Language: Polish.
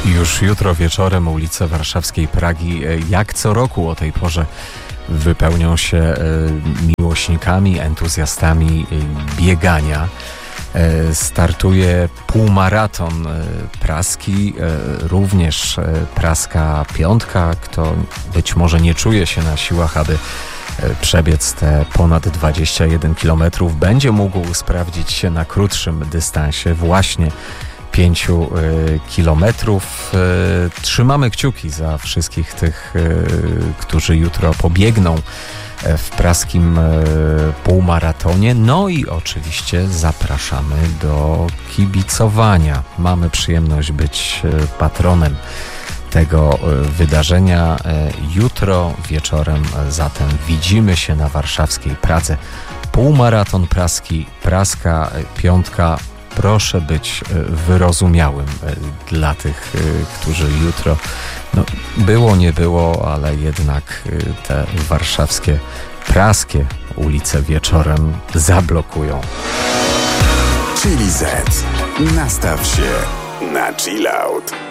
Już jutro wieczorem ulice warszawskiej Pragi, jak co roku o tej porze, wypełnią się miłośnikami, entuzjastami biegania. Startuje półmaraton praski, również praska piątka. Kto być może nie czuje się na siłach, aby przebiec te ponad 21 km, będzie mógł sprawdzić się na krótszym dystansie, właśnie 5 kilometrów. Trzymamy kciuki za wszystkich tych, którzy jutro pobiegną w praskim półmaratonie. No i oczywiście zapraszamy do kibicowania. Mamy przyjemność być patronem tego wydarzenia. Jutro wieczorem zatem widzimy się na warszawskiej Pradze. Półmaraton praski, praska piątka. Proszę być wyrozumiałym dla tych, którzy jutro, było, nie było, ale jednak te warszawskie, praskie ulice wieczorem zablokują. Chili Z. Nastaw się na chill out.